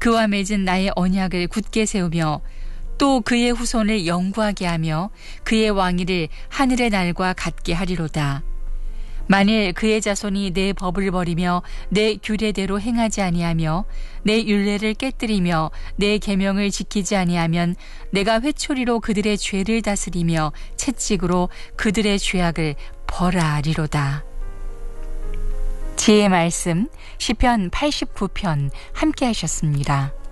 그와 맺은 나의 언약을 굳게 세우며 또 그의 후손을 영구하게 하며 그의 왕위를 하늘의 날과 같게 하리로다. 만일 그의 자손이 내 법을 버리며 내 규례대로 행하지 아니하며 내 율례를 깨뜨리며 내 계명을 지키지 아니하면 내가 회초리로 그들의 죄를 다스리며 채찍으로 그들의 죄악을 벌하리로다. 지혜의 말씀 시편 89편 함께 하셨습니다.